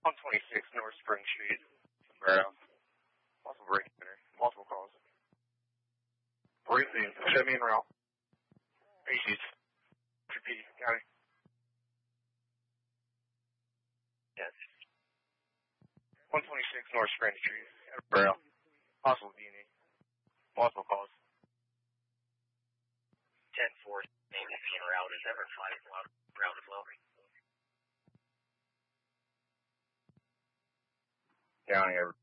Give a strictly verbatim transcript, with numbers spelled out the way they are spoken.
one twenty-six North Spring Street, Barrow. Multiple break center. Multiple calls. Briefing. Show me en route. Repeat. Repeat. Got it. Yes. one twenty-six North Spring Street, Barrow. Possible D N A. Multiple calls. ten four, name is en route. Is ever five route as well? County, ever